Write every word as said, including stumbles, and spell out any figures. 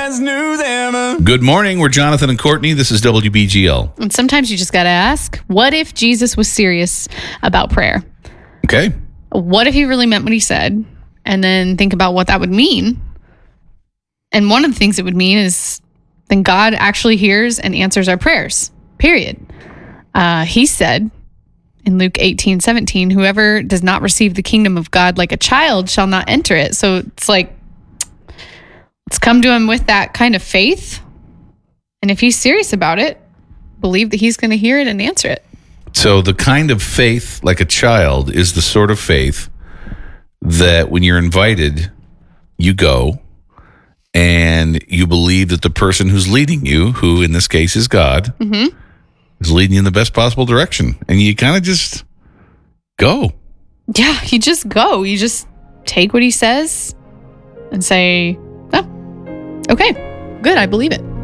best news ever. Good morning. We're Jonathan and Courtney. This is W B G L. And sometimes you just got to ask, what if Jesus was serious about prayer? Okay. What if he really meant what he said? And then think about what that would mean. And one of the things it would mean is then God actually hears and answers our prayers, period. Uh, he said in Luke eighteen seventeen, whoever does not receive the kingdom of God like a child shall not enter it. So it's like, let's come to him with that kind of faith. And if he's serious about it, believe that he's going to hear it and answer it. So the kind of faith like a child is the sort of faith that when you're invited, you go and you believe that the person who's leading you, who in this case is God, Mm-hmm. is leading you in the best possible direction. And you kind of just go. Yeah, you just go. You just take what he says and say, oh, okay, good, I believe it.